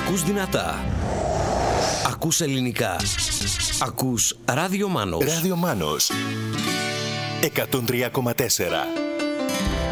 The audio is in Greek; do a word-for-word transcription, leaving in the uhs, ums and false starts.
Ακούς δυνατά. Ακούς ελληνικά. Ακούς Ράδιο Μάνος. Ράδιο Μάνος εκατόν τρία κόμμα τέσσερα.